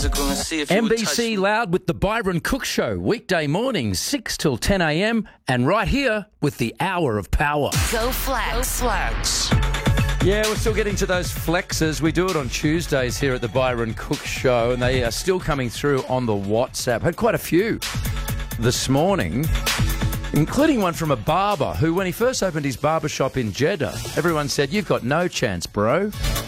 physical and see if you would touch NBC me. Loud with the Byron Cook Show, weekday mornings, 6 till 10 a.m, and right here with the Hour of Power. Go Flex. Yeah, we're still getting to those flexes. We do it on Tuesdays here at the Byron Cook Show, and they are still coming through on the WhatsApp. Had quite a few this morning, including one from a barber who, when he first opened his barber shop in Jeddah, everyone said, "You've got no chance, bro."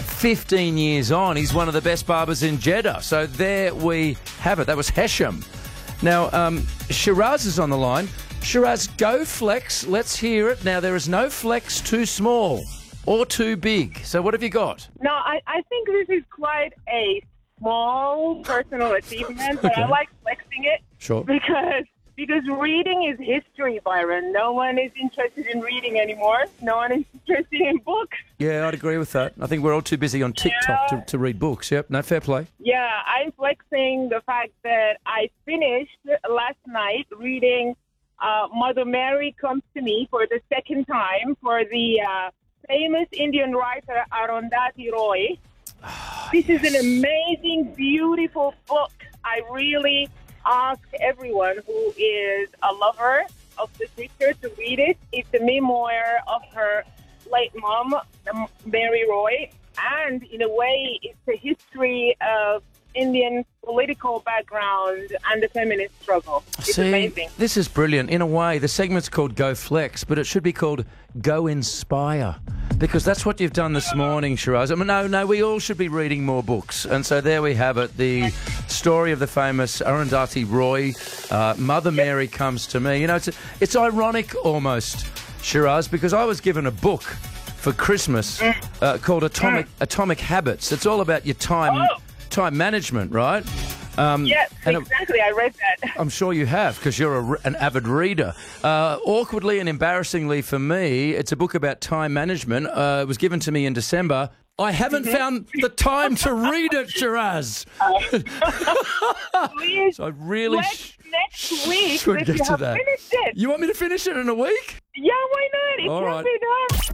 15 years on, he's one of the best barbers in Jeddah. So there we have it. That was Hesham. Now, Shiraz is on the line. Shiraz, go flex. Let's hear it. Now, there is no flex too small or too big. So what have you got? No, I think this is quite a small personal achievement, but I like flexing it. Sure. Because reading is history, Byron. No one is interested in reading anymore. No one is interested in books. Yeah, I'd agree with that. I think we're all too busy on TikTok to read books. Yep, no, fair play. Yeah, I'm flexing the fact that I finished last night reading Mother Mary Comes to Me for the second time for the famous Indian writer Arundhati Roy. This is an amazing, beautiful book. I really ask everyone who is a lover of the scripture to read it. It's a memoir of her late mom, Mary Roy, and in a way, it's a history of Indian political background and the feminist struggle. It's amazing. This is brilliant. In a way, the segment's called Go Flex, but it should be called Go Inspire, because that's what you've done this morning, Shiraz. I mean, no, we all should be reading more books. And so there we have it, the story of the famous Arundhati Roy, Mother Mary Comes to Me. You know, it's ironic almost, Shiraz, because I was given a book for Christmas called Atomic Habits. It's all about your time management, right? Yes, exactly. I read that. I'm sure you have, because you're an avid reader. Awkwardly and embarrassingly for me, it's a book about time management. It was given to me in December. I haven't found the time to read it, Shiraz. Please, So I really next week should if get you to have that. finished it. You want me to finish it in a week? Yeah, why not? It All can right. be done.